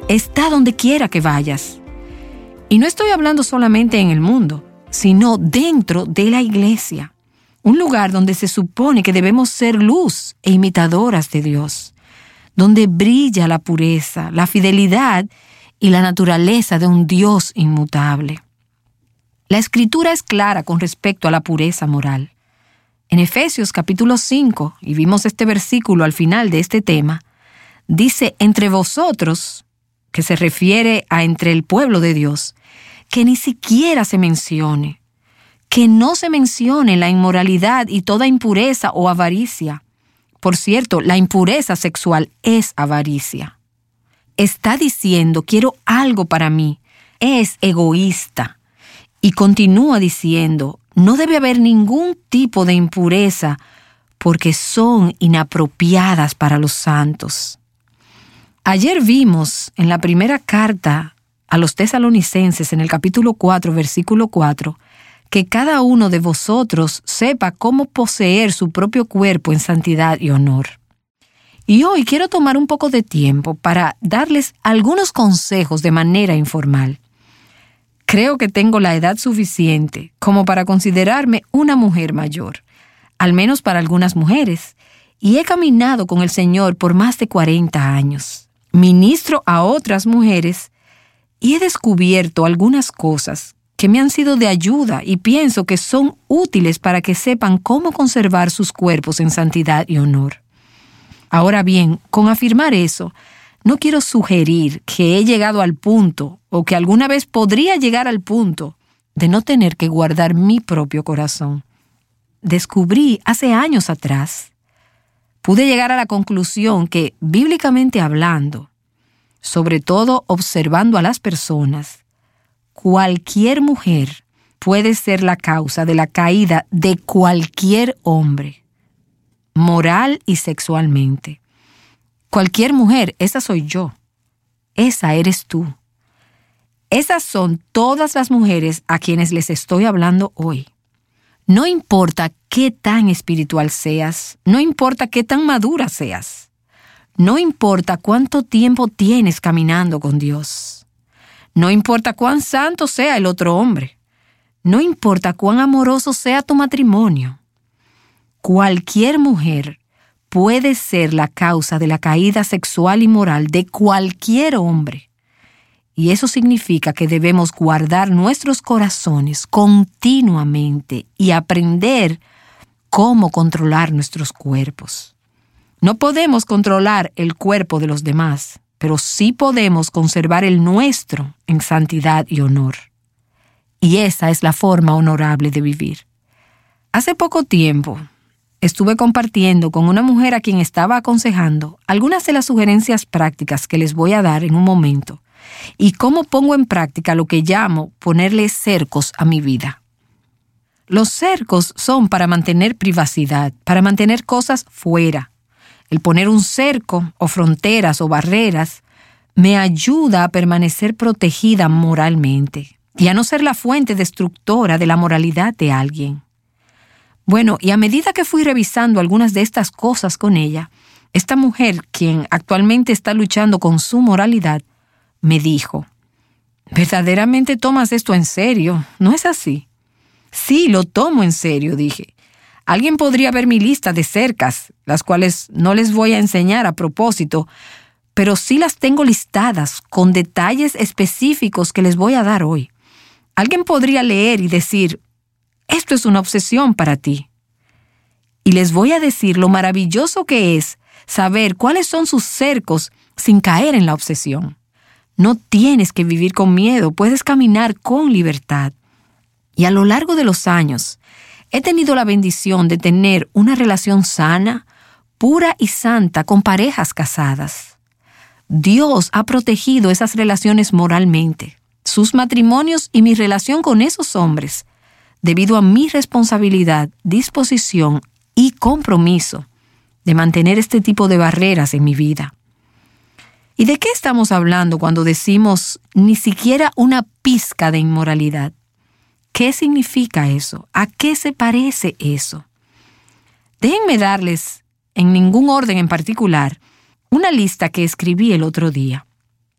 está donde quiera que vayas. Y no estoy hablando solamente en el mundo, sino dentro de la iglesia. Un lugar donde se supone que debemos ser luz e imitadoras de Dios, donde brilla la pureza, la fidelidad y la naturaleza de un Dios inmutable. La Escritura es clara con respecto a la pureza moral. En Efesios capítulo 5, y vimos este versículo al final de este tema, dice, entre vosotros, que se refiere a entre el pueblo de Dios, que ni siquiera se mencione, que no se mencione la inmoralidad y toda impureza o avaricia. Por cierto, la impureza sexual es avaricia. Está diciendo, quiero algo para mí, es egoísta. Y continúa diciendo, no debe haber ningún tipo de impureza porque son inapropiadas para los santos. Ayer vimos en la primera carta a los tesalonicenses, en el capítulo 4, versículo 4, que cada uno de vosotros sepa cómo poseer su propio cuerpo en santidad y honor. Y hoy quiero tomar un poco de tiempo para darles algunos consejos de manera informal. Creo que tengo la edad suficiente como para considerarme una mujer mayor, al menos para algunas mujeres, y he caminado con el Señor por más de 40 años. Ministro a otras mujeres y he descubierto algunas cosas que me han sido de ayuda y pienso que son útiles para que sepan cómo conservar sus cuerpos en santidad y honor. Ahora bien, con afirmar eso, no quiero sugerir que he llegado al punto o que alguna vez podría llegar al punto de no tener que guardar mi propio corazón. Descubrí hace años atrás, pude llegar a la conclusión que, bíblicamente hablando, sobre todo observando a las personas, cualquier mujer puede ser la causa de la caída de cualquier hombre, moral y sexualmente. Cualquier mujer, esa soy yo. Esa eres tú. Esas son todas las mujeres a quienes les estoy hablando hoy. No importa qué tan espiritual seas, no importa qué tan madura seas, no importa cuánto tiempo tienes caminando con Dios, no importa cuán santo sea el otro hombre, no importa cuán amoroso sea tu matrimonio, cualquier mujer puede ser la causa de la caída sexual y moral de cualquier hombre. Y eso significa que debemos guardar nuestros corazones continuamente y aprender cómo controlar nuestros cuerpos. No podemos controlar el cuerpo de los demás, pero sí podemos conservar el nuestro en santidad y honor. Y esa es la forma honorable de vivir. Hace poco tiempo estuve compartiendo con una mujer a quien estaba aconsejando algunas de las sugerencias prácticas que les voy a dar en un momento y cómo pongo en práctica lo que llamo ponerle cercos a mi vida. Los cercos son para mantener privacidad, para mantener cosas fuera. El poner un cerco o fronteras o barreras me ayuda a permanecer protegida moralmente y a no ser la fuente destructora de la moralidad de alguien. Bueno, y a medida que fui revisando algunas de estas cosas con ella, esta mujer, quien actualmente está luchando con su moralidad, me dijo, ¿verdaderamente tomas esto en serio? ¿No es así? Sí, lo tomo en serio, dije. Alguien podría ver mi lista de cercas, las cuales no les voy a enseñar a propósito, pero sí las tengo listadas con detalles específicos que les voy a dar hoy. Alguien podría leer y decir, esto es una obsesión para ti. Y les voy a decir lo maravilloso que es saber cuáles son sus cercos sin caer en la obsesión. No tienes que vivir con miedo, puedes caminar con libertad. Y a lo largo de los años, he tenido la bendición de tener una relación sana, pura y santa con parejas casadas. Dios ha protegido esas relaciones moralmente, sus matrimonios y mi relación con esos hombres, debido a mi responsabilidad, disposición y compromiso de mantener este tipo de barreras en mi vida. ¿Y de qué estamos hablando cuando decimos ni siquiera una pizca de inmoralidad? ¿Qué significa eso? ¿A qué se parece eso? Déjenme darles, en ningún orden en particular, una lista que escribí el otro día.